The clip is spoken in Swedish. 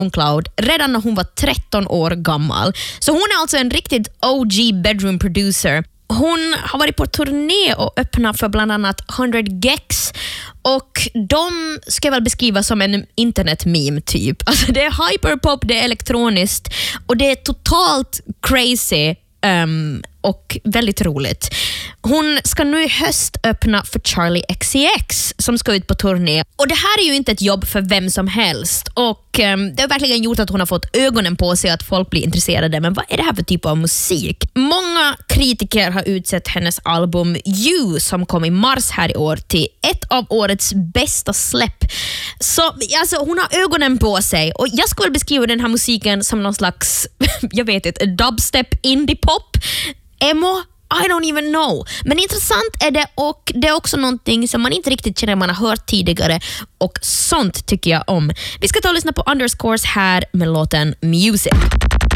SoundCloud redan när hon var 13 år gammal. Så hon är alltså en riktigt OG bedroom producer. Hon har varit på turné och öppnat för bland annat 100 Gex, och de ska jag väl beskriva som en internet-meme typ. Alltså det är hyperpop, det är elektroniskt och det är totalt crazy och väldigt roligt. Hon ska nu i höst öppna för Charli XCX som ska ut på turné. Och det här är ju inte ett jobb för vem som helst. Och det har verkligen gjort att hon har fått ögonen på sig, att folk blir intresserade. Men vad är det här för typ av musik? Många kritiker har utsett hennes album You, som kom i mars här i år, till ett av årets bästa släpp. Så alltså, hon har ögonen på sig. Och jag skulle beskriva den här musiken som någon slags, jag vet inte, dubstep, indie pop, emo, I don't even know. Men intressant är det, och det är också någonting som man inte riktigt känner man har hört tidigare, och sånt tycker jag om. Vi ska ta och lyssna på Underscores här med låten Music.